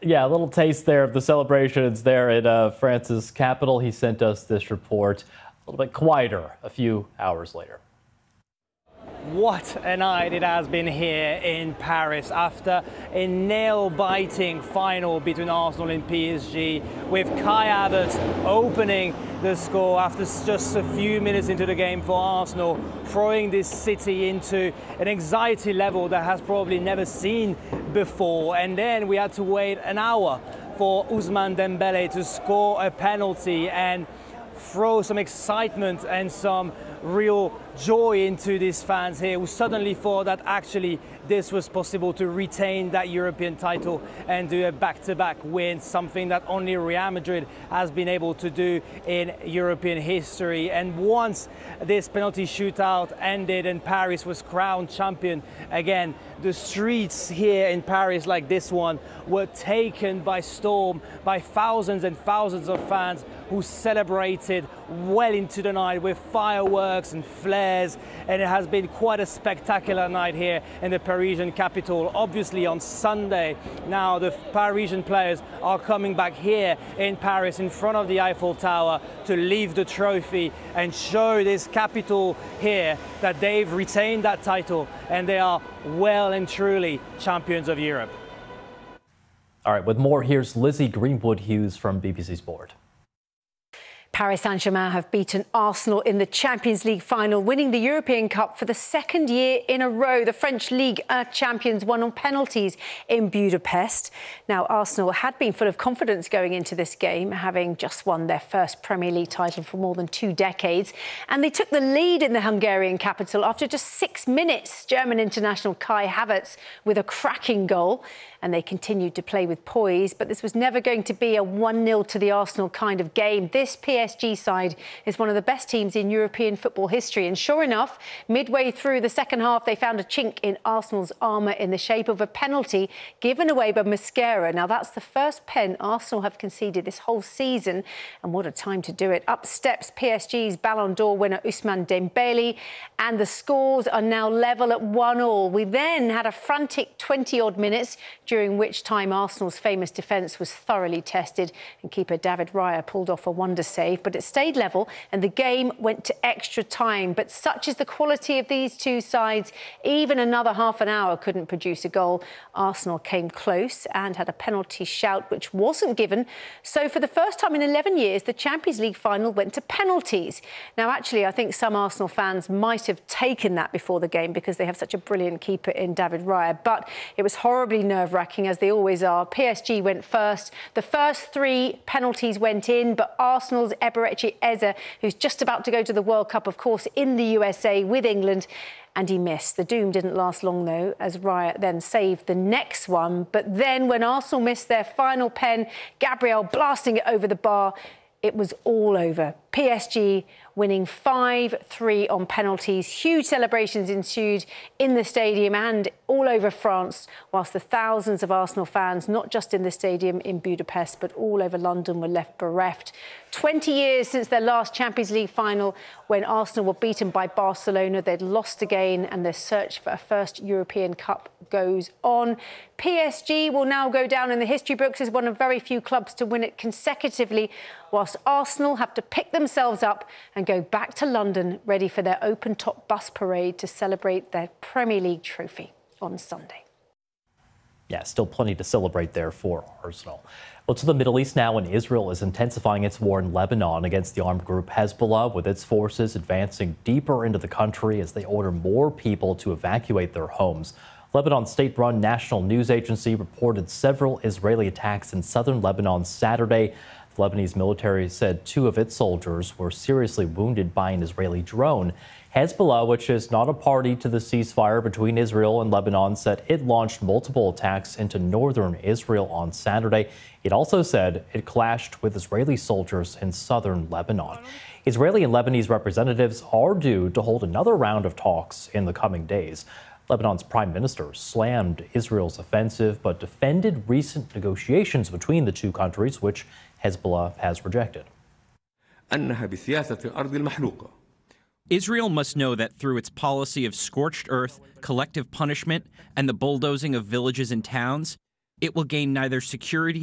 Yeah, a little taste there of the celebrations there in France's capital. He sent us this report a little bit quieter a few hours later. What a night it has been here in Paris after a nail-biting final between Arsenal and PSG, with Kai Havertz opening the score after just a few minutes into the game for Arsenal, throwing this city into an anxiety level that has probably never seen before. And then we had to wait an hour for Ousmane Dembélé to score a penalty and throw some excitement and some real joy into these fans here who suddenly thought that actually this was possible to retain that European title and do a back-to-back win, something that only Real Madrid has been able to do in European history. And once this penalty shootout ended and Paris was crowned champion again, the streets here in Paris, like this one, were taken by storm by thousands and thousands of fans who celebrated well into the night with fireworks and flares, and it has been quite a spectacular night here in the Parisian capital. Obviously on Sunday now the Parisian players are coming back here in Paris in front of the Eiffel Tower to leave the trophy and show this capital here that they've retained that title and they are well and truly champions of Europe. All right, with more, here's Lizzie Greenwood-Hughes from BBC Sport. Paris Saint-Germain have beaten Arsenal in the Champions League final, winning the European Cup for the second year in a row. The French Ligue 1 champions won on penalties in Budapest. Now, Arsenal had been full of confidence going into this game, having just won their first Premier League title for more than 2 decades. And they took the lead in the Hungarian capital after just 6 minutes. German international Kai Havertz with a cracking goal. And they continued to play with poise, but this was never going to be a 1-0 to the Arsenal kind of game. This PSG side is one of the best teams in European football history. And sure enough, midway through the second half, they found a chink in Arsenal's armour in the shape of a penalty given away by Mosquera. Now, that's the first pen Arsenal have conceded this whole season. And what a time to do it. Up steps PSG's Ballon d'Or winner Ousmane Dembélé. And the scores are now level at 1-1. We then had a frantic 20-odd minutes, during which time Arsenal's famous defence was thoroughly tested and keeper David Raya pulled off a wonder save. But it stayed level and the game went to extra time. But such is the quality of these two sides, even another half an hour couldn't produce a goal. Arsenal came close and had a penalty shout which wasn't given. So for the first time in 11 years, the Champions League final went to penalties. Now, actually, I think some Arsenal fans might have taken that before the game because they have such a brilliant keeper in David Raya. But it was horribly nerve-wracking, as they always are. PSG went first. The first 3 penalties went in, but Arsenal's Eberechi Eze, who's just about to go to the World Cup, of course, in the USA with England, and he missed. The doom didn't last long, though, as Raya then saved the next one. But then when Arsenal missed their final pen, Gabriel blasting it over the bar, it was all over. PSG winning 5-3 on penalties. Huge celebrations ensued in the stadium and all over France, whilst the thousands of Arsenal fans, not just in the stadium in Budapest, but all over London, were left bereft. 20 years since their last Champions League final, when Arsenal were beaten by Barcelona. They'd lost again, and their search for a first European Cup goes on. PSG will now go down in the history books as one of very few clubs to win it consecutively, whilst Arsenal have to pick themselves up and go back to London, ready for their open-top bus parade to celebrate their Premier League trophy on Sunday. Yeah, still plenty to celebrate there for Arsenal. Well, to the Middle East now, and Israel is intensifying its war in Lebanon against the armed group Hezbollah, with its forces advancing deeper into the country as they order more people to evacuate their homes. Lebanon's state-run national news agency reported several Israeli attacks in southern Lebanon Saturday. The Lebanese military said 2 of its soldiers were seriously wounded by an Israeli drone. Hezbollah, which is not a party to the ceasefire between Israel and Lebanon, said it launched multiple attacks into northern Israel on Saturday. It also said it clashed with Israeli soldiers in southern Lebanon. Israeli and Lebanese representatives are due to hold another round of talks in the coming days. Lebanon's prime minister slammed Israel's offensive, but defended recent negotiations between the two countries, which Hezbollah has rejected. Israel must know that through its policy of scorched earth, collective punishment, and the bulldozing of villages and towns, it will gain neither security